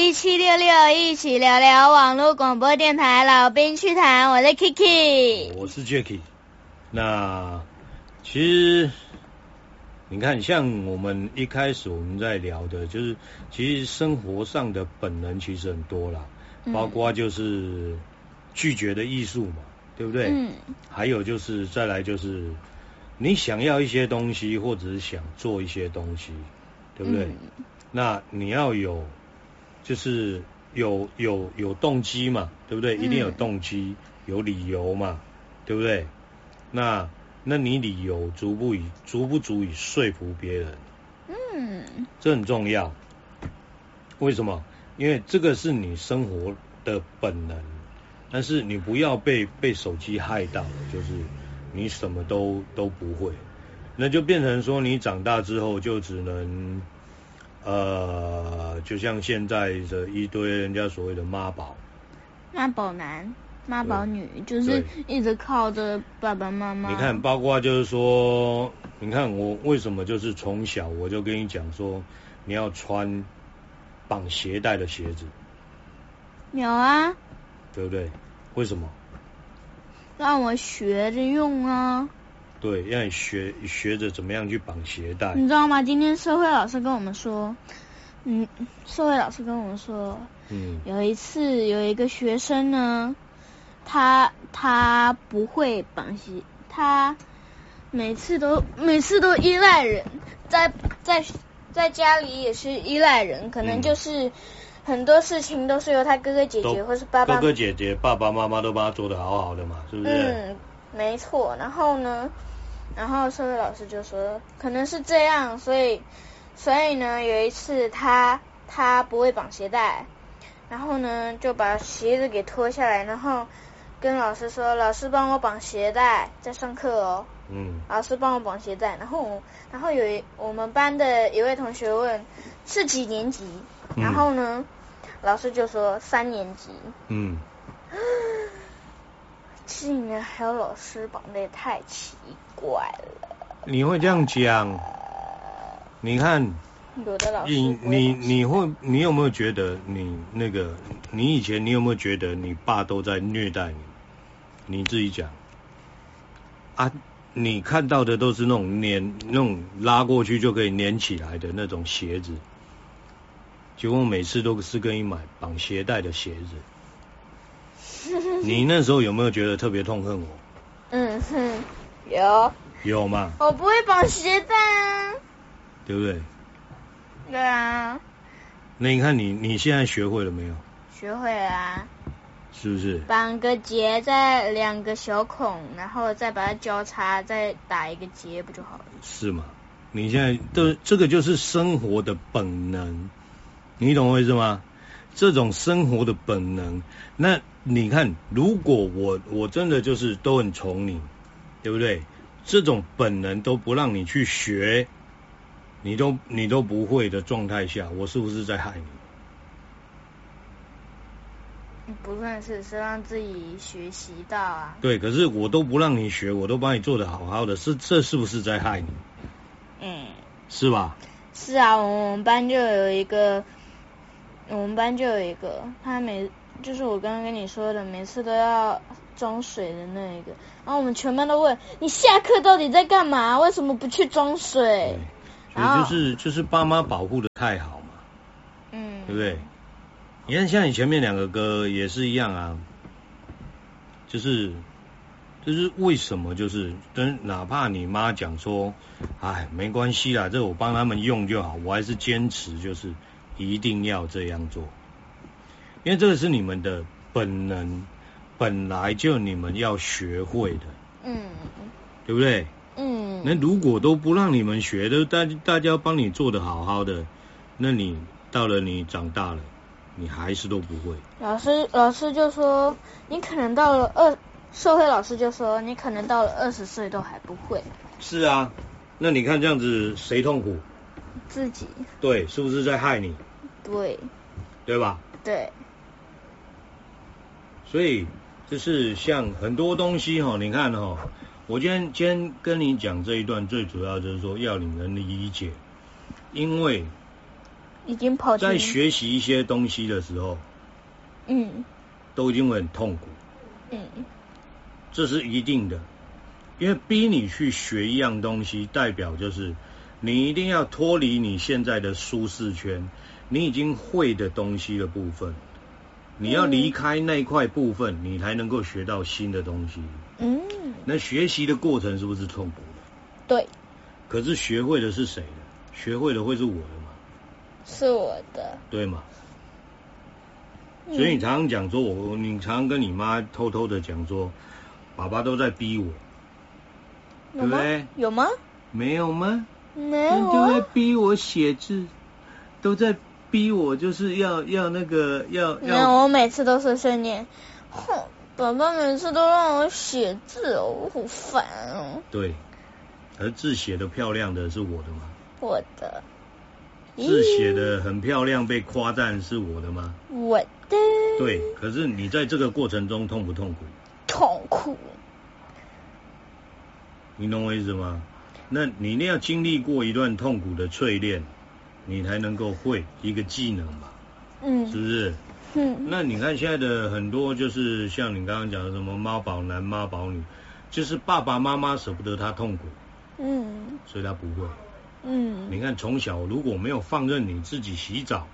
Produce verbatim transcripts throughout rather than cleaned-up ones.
一七六六，一起聊聊网络广播电台老兵趣谈，我是 Kiki， 我是 Jacky。那其实你看，像我们一开始我们在聊的，就是其实生活上的本能其实很多啦，包括就是拒绝的艺术嘛，对不对？嗯。还有就是再来就是你想要一些东西，或者是想做一些东西，对不对？嗯、那你要有。就是有有有动机嘛，对不对？一定有动机，有理由嘛，对不对？那那你理由足不以足不足以说服别人？嗯，这很重要。为什么？因为这个是你生活的本能，但是你不要被被手机害到了，就是你什么都都不会，那就变成说你长大之后就只能。呃，就像现在的一堆人家所谓的妈宝， 妈宝男、妈宝女，就是一直靠着爸爸妈妈。 你看，包括就是说，你看我为什么就是从小我就跟你讲说，你要穿绑鞋带的鞋子。 有啊。 对不对？为什么？ 让我学着用啊。 对，让你学学着怎么样去绑鞋带。 你知道吗？今天社会老师跟我们说，嗯，社会老师跟我们说，嗯，有一次有一个学生呢，他他不会绑鞋，他每次都每次都依赖人，在在在家里也是依赖人，可能就是很多事情都是由他哥哥姐姐或是爸爸哥哥姐姐爸爸妈妈都帮他做得好好的嘛，是不是？ 嗯，没错。然后呢？然后社会老师就说，可能是这样，所以，所以呢，有一次他他不会绑鞋带，然后呢就把鞋子给脱下来，然后跟老师说，老师帮我绑鞋带，在上课哦。嗯。老师帮我绑鞋带，然后然后有一我们班的一位同学问是几年级，然后呢，嗯、老师就说三年级。嗯。竟然还有老师绑的也太奇怪了。 你会这样讲？你看， 有的老师你你你会你有没有觉得你那个你以前你有没有觉得你爸都在虐待你？你自己讲啊！你看到的都是那种粘那种拉过去就可以粘起来的那种鞋子，结果每次都是跟你买绑鞋带的鞋子。你那时候有没有觉得特别痛恨我？ 嗯哼，有。 有吗？ 我不会绑鞋带啊。 对不对？ 对啊。 那你看你你现在学会了没有？ 学会了啊。 是不是？ 绑个结在两个小孔，然后再把它交叉，再打一个结，不就好了？ 是吗？你现在这这个就是生活的本能，你懂我意思吗？这种生活的本能，那你看，如果我我真的就是都很宠你，对不对？这种本能都不让你去学，你都你都不会的状态下，我是不是在害你？不算是，是让自己学习到啊。 对，可是我都不让你学，我都帮你做得好好的，是这是不是在害你？嗯，是吧？ 是啊，我们班就有一个。我们班就有一个，他每就是我刚刚跟你说的，每次都要装水的那一个，然后我们全班都问你下课到底在干嘛？为什么不去装水？ 所以就是就是爸妈保护的太好嘛，嗯，对不对？你看像你前面两个歌也是一样啊，就是就是为什么就是跟哪怕你妈讲说，哎没关系啦，这我帮他们用就好，我还是坚持就是。一定要这样做，因为这个是你们的本能，本来就你们要学会的，嗯，对不对？嗯，那如果都不让你们学的，大大家帮你做的好好的，那你到了你长大了，你还是都不会。 老师老师就说，你可能到了二，社会老师就说，你可能到了二十岁都还不会。 是啊，那你看这样子谁痛苦？ 自己。 对，是不是在害你？ 对。 对吧？ 对。 所以就是像很多东西哈，你看哈，我今天今天跟你讲这一段，最主要就是说要你能理解，因为已经跑题， 在学习一些东西的时候， 嗯， 都一定会很痛苦， 嗯， 这是一定的，因为逼你去学一样东西，代表就是你一定要脱离你现在的舒适圈，你已经会的东西的部分，你要离开那块部分，你才能够学到新的东西。 嗯， 那学习的过程是不是痛苦的？ 对。 可是学会的是谁的？学会的会是我的嘛？ 是我的。 对嘛？ 嗯、 所以你常常讲说我，你常常跟你妈偷偷的讲说，爸爸都在逼我，对不对？ 有吗？ 没有吗？ 没有、啊。 都在逼我写字，都在逼我，就是要要那个要要。 没有，我每次都是训练。哼，爸爸每次都让我写字哦，我好烦哦。 对，而字写的漂亮的是我的吗？ 我的。 字写的很漂亮，被夸赞是我的吗？ 我的。 对，可是你在这个过程中痛不痛苦？ 痛苦。 你懂我意思吗？那你一定要经历过一段痛苦的淬炼，你才能够会一个技能嘛， 嗯， 是不是？ 嗯。 那你看现在的很多就是像你刚刚讲的什么妈宝男、妈宝女，就是爸爸妈妈舍不得他痛苦， 嗯， 所以他不会。 嗯， 你看从小如果没有放任你自己洗澡，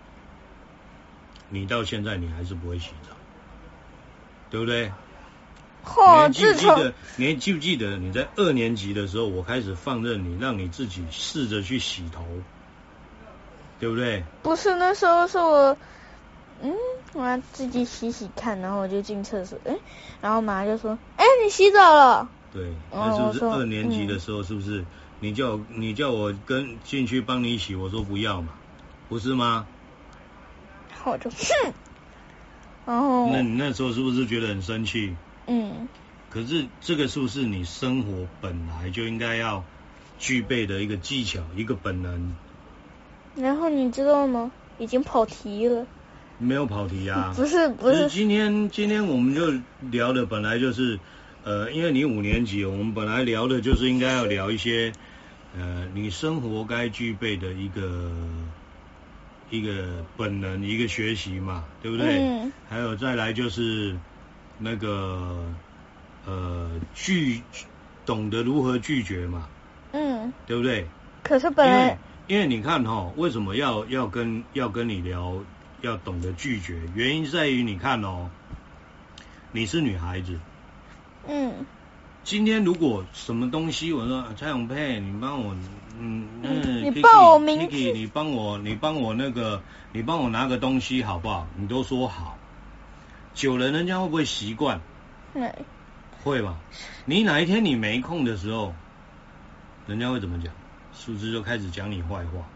你到现在你还是不会洗澡，对不对？ 哦， 你还记不记得？你还记不记得你在二年级的时候，我开始放任你，让你自己试着去洗头，对不对？ 不是，那时候是我，嗯，我要自己洗洗看，然后我就进厕所，哎，然后妈就说，哎，你洗澡了。 对，那是不是二年级的时候？是不是？你叫你叫我跟进去帮你洗，我说不要嘛，不是吗？ 我就哼，然后那你那时候是不是觉得很生气？ 嗯。 可是这个是不是你生活本来就应该要具备的一个技巧，一个本能？ 然后你知道吗？已经跑题了。 没有跑题啊。 不是不是。 今天今天我们就聊的本来就是呃，因为你五年级，我们本来聊的就是应该要聊一些呃，你生活该具备的一个一个本能，一个学习嘛，对不对？ 嗯。 还有再来就是那个呃拒懂得如何拒绝嘛， 嗯， 对不对？ 可是本来因为因为你看哈、哦，为什么要要跟要跟你聊，要懂得拒绝？原因在于你看哦，你是女孩子， 嗯。 今天如果什么东西，我说蔡永佩，你帮我，嗯嗯， 你报我名字 Kiki， 你帮我，你帮我那个，你帮我拿个东西好不好？你都说好，久了人家会不会习惯？ 对。 会吧？你哪一天你没空的时候，人家会怎么讲？是不是就开始讲你坏话？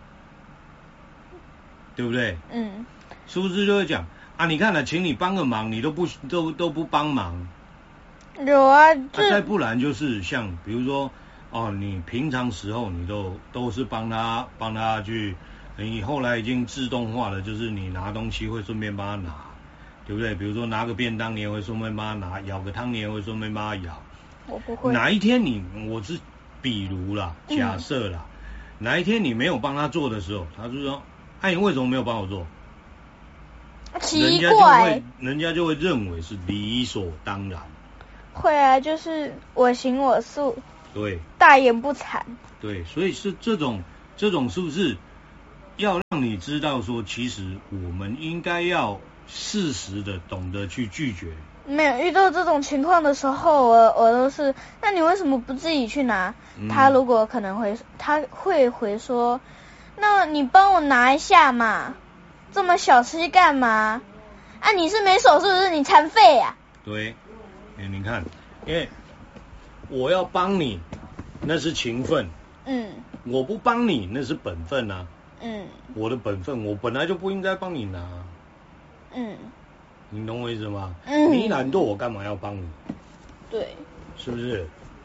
对不对？ 嗯。 是不是就会讲啊？你看了，请你帮个忙，你都不都都不帮忙。 有啊，这、 啊、再不然就是像比如说哦，你平常时候你都都是帮他帮他去，你后来已经自动化了，就是你拿东西会顺便帮他拿，对不对？比如说拿个便当你也会顺便帮他拿，舀个汤你也会顺便帮他舀。 我不会。 哪一天你我是比如啦，假设啦、嗯，哪一天你没有帮他做的时候，他就说，哎、啊，你为什么没有帮我做？ 奇怪， 人家就会人家就会认为是理所当然。 会啊，就是我行我素， 对， 大言不惭。 对，所以是这种这种是不是要让你知道说，其实我们应该要适时的懂得去拒绝。 没有遇到这种情况的时候，我我都是，那你为什么不自己去拿？嗯、他如果可能会他会回说，那你帮我拿一下嘛，这么小气干嘛？啊，你是没手是不是？你残废呀、啊？ 对。你看，因为我要帮你，那是情分。 嗯。 我不帮你，那是本分啊。 嗯。我的本分，我本来就不应该帮你拿。 嗯。 你懂我意思吗？ 嗯。 你懒惰，我干嘛要帮你？ 对。 是不是？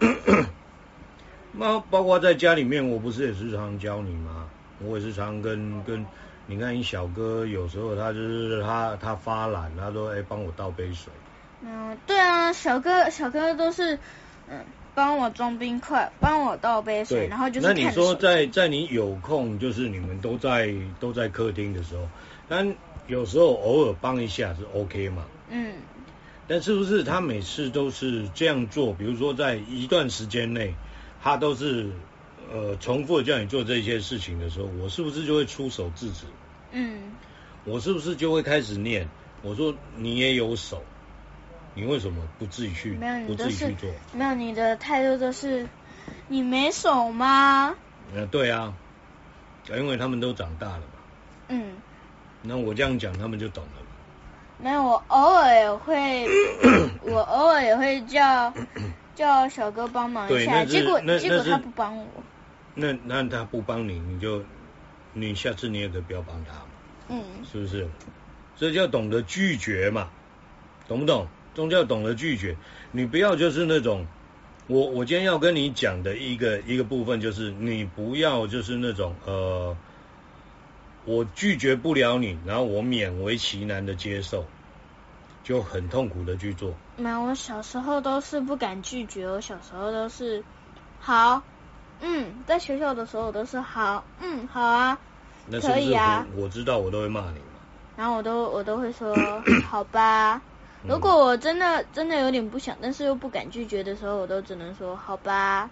那包括在家里面，我不是也时常教你吗？我也是常跟跟，你看你小哥有时候他就是他他发懒，他说哎帮我倒杯水。 嗯，对啊，小哥小哥都是，嗯， 帮我装冰块，帮我倒杯水，然后就是看那你说在在你有空，就是你们都在都在客厅的时候，但有时候偶尔帮一下是 OK 嘛？嗯。但是不是他每次都是这样做？比如说在一段时间内，他都是呃重复的叫你做这些事情的时候，我是不是就会出手制止？嗯。我是不是就会开始念？我说你也有手，你为什么不自己去？ 没有， 不自己去做？ 没有，你的态度都是你没手吗？ 呃，对啊，因为他们都长大了嘛。嗯。那我这样讲，他们就懂了。 没有，我偶尔也会，我偶尔也会叫叫小哥帮忙一下，结果结果他不帮我。 那那他不帮你，你就你下次你也可以不要帮他嘛。嗯。是不是？这叫懂得拒绝嘛，懂不懂？这叫懂得拒绝。你不要就是那种，我我今天要跟你讲的一个一个部分就是，你不要就是那种呃。我拒绝不了你，然后我勉为其难的接受，就很痛苦的去做。 没有，我小时候都是不敢拒绝，我小时候都是好，嗯，在学校的时候都是好，嗯，好啊， 那是不是可以啊。我知道我都会骂你嘛。 然后我都我都会说好吧。如果我真的真的有点不想，但是又不敢拒绝的时候，我都只能说好吧。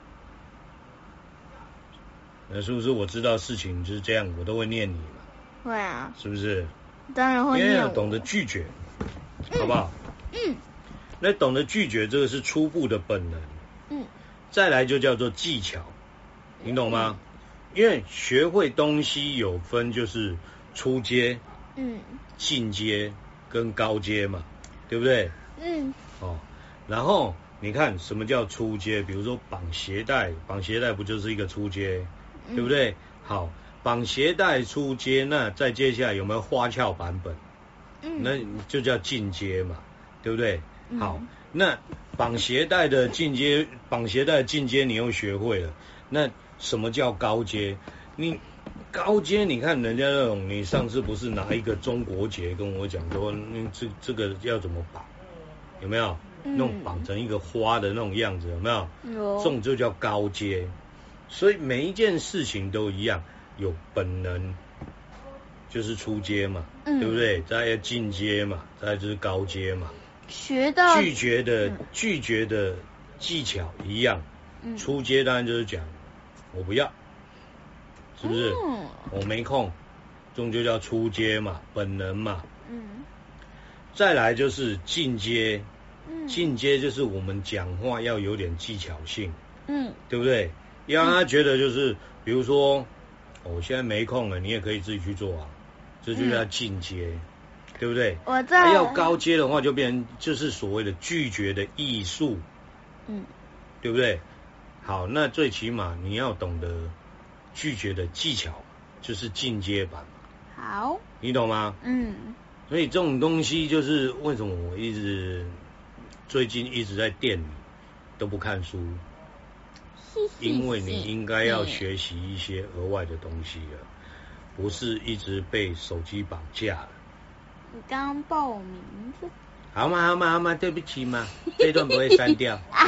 那是不是我知道事情就是这样，我都会念你嘛？ 会啊。 是不是？ 当然会念我。 因为要懂得拒绝，嗯、好不好？嗯。那懂得拒绝，这个是初步的本能。嗯。再来就叫做技巧，你懂吗？嗯、因为学会东西有分，就是初阶、嗯，进阶跟高阶嘛，对不对？嗯。哦，然后你看什么叫初阶？比如说绑鞋带，绑鞋带不就是一个初阶？对不对？好，绑鞋带出阶，那再接下来有没有花俏版本？嗯，那就叫进阶嘛，对不对？嗯、好，那绑鞋带的进阶，绑鞋带的进阶你又学会了，那什么叫高阶？你高阶，你看人家那种，你上次不是拿一个中国结跟我讲说，嗯，这这个要怎么绑？有没有？嗯、那种绑成一个花的那种样子，有没有？有。这种就叫高阶。所以每一件事情都一样，有本能就是初阶嘛，嗯、对不对？再要进阶嘛，再就是高阶嘛。 学到拒绝的、嗯、拒绝的技巧一样，嗯、初阶当然就是讲我不要，是不是？嗯、我没空，这种就叫初阶嘛，本能嘛。嗯。再来就是进阶，嗯、进阶就是我们讲话要有点技巧性，嗯，对不对？要让他觉得就是，比如说，哦，我现在没空了，你也可以自己去做啊，这就叫进阶，嗯、对不对？ 我在。 要高阶的话，就变成就是所谓的拒绝的艺术，嗯，对不对？好，那最起码你要懂得拒绝的技巧，就是进阶版。 好。 你懂吗？嗯。所以这种东西就是为什么我一直最近一直在店里都不看书。因为你应该要学习一些额外的东西了，不是一直被手机绑架了。 你刚刚报我名字。 好嘛好嘛好嘛，对不起嘛，这段不会删掉。好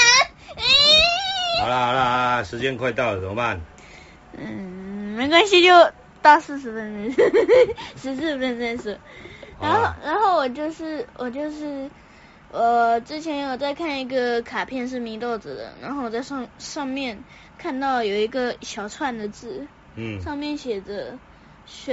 啦好啦好啦，时间快到了，怎么办？ 嗯，没关系，就到四十分钟，十四分钟是。然后、啊、然后我就是我就是。我之前有在看一个卡片是祢豆子的，然后我在上上面看到有一个小串的字，嗯，上面写着